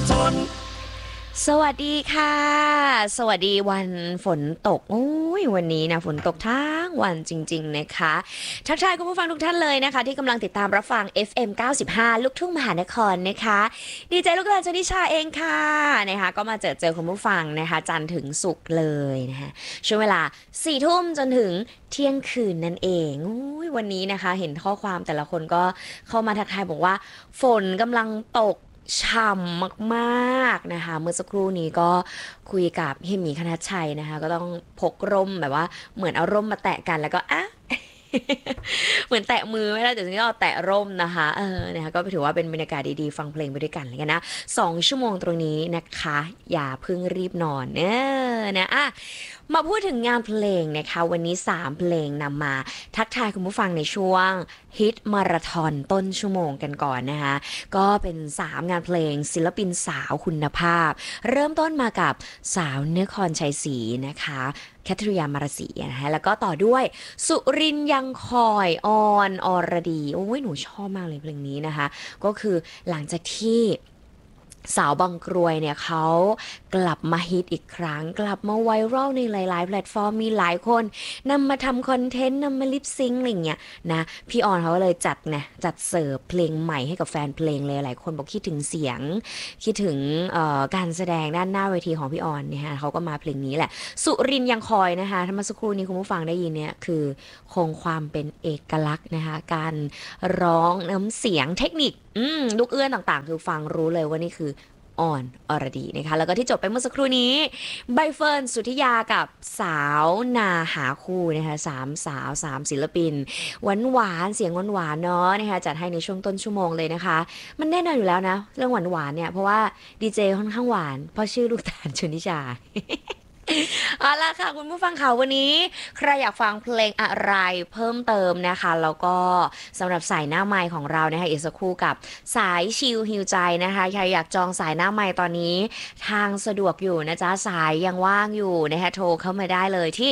สวัสดีค่ะสวัสดีวันฝนตกโอ้ยวันนี้นะฝนตกทั้งวันจริงๆนะคะทักทายคุณผู้ฟังทุกท่านเลยนะคะที่กำลังติดตามรับฟัง FM 95ลูกทุ่งมหานครนะคะดีใจลูกหลานชนิชาเองค่ะนะคะก็มาเจอคุณผู้ฟังนะคะจันทร์ถึงศุกร์เลยนะคะช่วงเวลา4 ทุ่มจนถึงเที่ยงคืนนั่นเองโอ้ยวันนี้นะคะเห็นข้อความแต่ละคนก็เข้ามาทักทายบอกว่าฝนกำลังตกฉ่ำมากๆนะคะเมื่อสักครู่นี้ก็คุยกับเฮยหมีคณัชชัยนะคะก็ต้องพกร่มแบบว่าเหมือนเอาร่มมาแตะกันแล้วก็เหมือนแตะมือไม่ได้แต่จริงๆก็เอาแตะร่มนะคะนะคะก็ถือว่าเป็นบรรยากาศดีๆฟังเพลงไปด้วยกันเลยกันนะ2 ชั่วโมงตรงนี้นะคะอย่าเพิ่งรีบนอนนะมาพูดถึงงานเพลงนะคะวันนี้3เพลงนำมาทักทายคุณผู้ฟังในช่วงฮิตมาราธอนต้นชั่วโมงกันก่อนนะคะก็เป็น3งานเพลงศิลปินสาวคุณภาพเริ่มต้นมากับสาวนครชัยศรีนะคะแคทริยามาราศีนะคะแล้วก็ต่อด้วยสุรินทร์ยังคอยอรดีโอ้ยหนูชอบมากเลยเพลงนี้นะคะก็คือหลังจากที่สาวบางกรวยเนี่ยเขากลับมาฮิตอีกครั้งกลับมาไวรัลในหลายๆแพลตฟอร์มมีหลายคนนำมาทำคอนเทนต์นำมาลิปซิงค์อะไรเงี้ยนะพี่ออนเขาก็เลยจัดเสิร์ฟเพลงใหม่ให้กับแฟนเพลงเลยหลายคนบอกคิดถึงเสียงคิดถึงการแสดงด้านหน้าเวทีของพี่ออนเนี่ยฮะเขาก็มาเพลงนี้แหละสุรินทร์ยังคอยนะคะถ้าเมื่อสักครู่นี้คุณผู้ฟังได้ยินเนี่ยคือคงความเป็นเอกลักษณ์นะคะการร้องน้ำเสียงเทคนิคลูกเอื้อนต่างๆคือฟังรู้เลยว่านี่คืออรดีนะคะแล้วก็ที่จบไปเมื่อสักครู่นี้ใบเฟิร์นสุทธิยากับสาวนาหาคู่นะคะ3 สาว 3 ศิลปินหวานเสียงหวานเนาะนะคะจัดให้ในช่วงต้นชั่วโมงเลยนะคะมันแน่นอนอยู่แล้วนะเรื่องหวานเนี่ยเพราะว่าดีเจค่อนข้างหวานเพราะชื่อลูกตาลชนทิชา เอาล่ะค่ะคุณผู้ฟังค่ะวันนี้ใครอยากฟังเพลงอะไรเพิ่มเติมนะคะแล้วก็สำหรับสายหน้าไมค์ของเรานะคะอีกสักครู่กับสายชิลฮิวใจนะคะใครอยากจองสายหน้าไมค์ตอนนี้ทางสะดวกอยู่นะจ๊ะสายยังว่างอยู่นะคะโทรเข้ามาได้เลยที่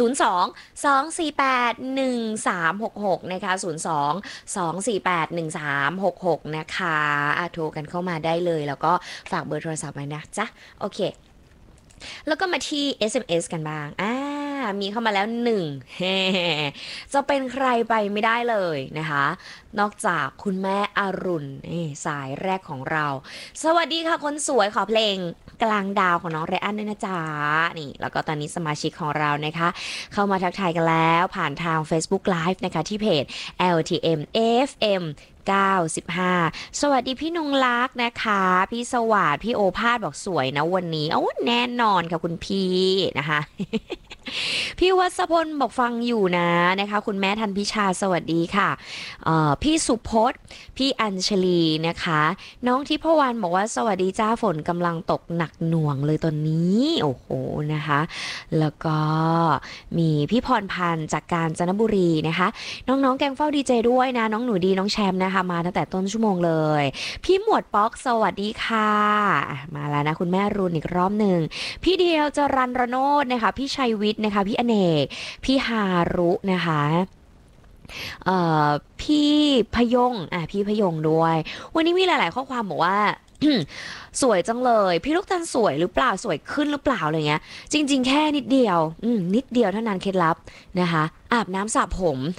02 248 1366นะคะ02 248 1366นะคะโทรกันเข้ามาได้เลยแล้วก็ฝากเบอร์โทรศัพท์ไว้นะจ๊ะโอเคแล้วก็มาที่ SMS กันบ้างมีเข้ามาแล้ว1จะเป็นใครไปไม่ได้เลยนะคะนอกจากคุณแม่อรุณสายแรกของเราสวัสดีค่ะคนสวยขอเพลงกลางดาวของน้องไรอันด้วยนะจ๊ะนี่แล้วก็ตอนนี้สมาชิกของเรานะคะเข้ามาทักทายกันแล้วผ่านทาง Facebook Live นะคะที่เพจ LTM FM 95สวัสดีพี่นุงลักษณ์นะคะพี่สวัสดิ์พี่โอภาสบอกสวยนะวันนี้แน่นอนค่ะคุณพี่นะคะพี่วัชพลบอกฟังอยู่นะคะคุณแม่ทันพิชาสวัสดีค่ะพี่สุพจน์พี่อัญชลีนะคะน้องทิพวรรณบอกว่าสวัสดีจ้าฝนกำลังตกหนักหน่วงเลยตอนนี้โอ้โหนะคะแล้วก็มีพี่พรพันธ์จากกาญจนบุรีนะคะน้องๆแกงเฝ้าดีเจด้วยนะน้องหนูดีน้องแชมป์นะคะมาตั้งแต่ต้นชั่วโมงเลยพี่หมวดป๊อกสวัสดีค่ะมาแล้วนะคุณแม่รุนอีกรอบหนึ่งพี่เดียวจรันรโนดนะคะพี่ชัยวิทย์นะคะพี่อเนกพี่ฮารุนะคะเอ่อพี่พยงพี่พยงด้วยวันนี้มีหลายๆข้อความบอกว่า สวยจังเลยพี่ลูกตาลสวยหรือเปล่าสวยขึ้นหรือเปล่าอะไรเงี้ยจริงๆแค่นิดเดียวนิดเดียวเท่านั้นเคล็ดลับนะคะอาบน้ำสระผม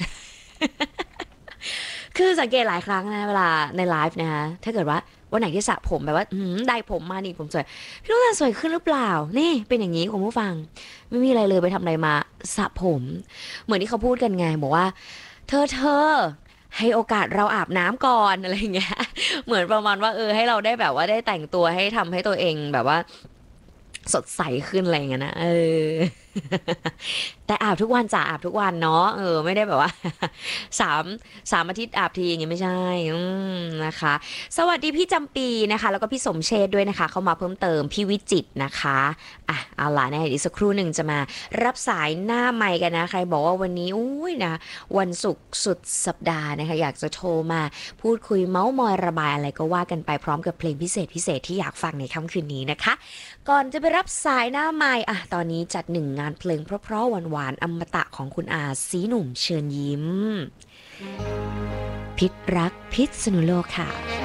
คือสังเกตหลายครั้งนะเวลาในไลฟ์นะคะถ้าเกิดว่าวันไหนที่สระผมแบบว่าได้ผมมานี่ผมสวยพี่ลูกตาลสวยขึ้นหรือเปล่านี่เป็นอย่างนี้คุณผู้ฟังไม่มีอะไรเลยไปทำอะไรมาสระผมเหมือนที่เขาพูดกันไงบอกว่าเธอให้โอกาสเราอาบน้ำก่อนอะไรอย่างเงี้ยเหมือนประมาณว่าให้เราได้แบบว่าได้แต่งตัวให้ทำให้ตัวเองแบบว่าสดใสขึ้นอะไรอย่างเงี้ยนะแต่อาบทุกวันอาบทุกวันเนาะไม่ได้แบบว่าสาม3 อาทิตย์อาบทีอย่างเงี้ยไม่ใช่นะคะสวัสดีพี่จำปีนะคะแล้วก็พี่สมเชษด้วยนะคะเข้ามาเพิ่มเติมพี่วิจิตรนะคะเอาล่ะเนี่ยอีกสักครู่หนึ่งจะมารับสายหน้าไมค์กันนะใครบอกว่าวันนี้อุ้ยนะวันศุกร์สุดสัปดาห์นะคะอยากจะโทรมาพูดคุยเม้ามอยระบายอะไรก็ว่ากันไปพร้อมกับเพลงพิเศษที่อยากฟังในค่ำคืนนี้นะคะก่อนจะไปรับสายหน้าไมค์ตอนนี้จัด1 งานเพลงเพราะๆหวานๆอมตะของคุณอาสีหนุ่มเชิญยิ้มพิษรักพิษณุโลกค่ะ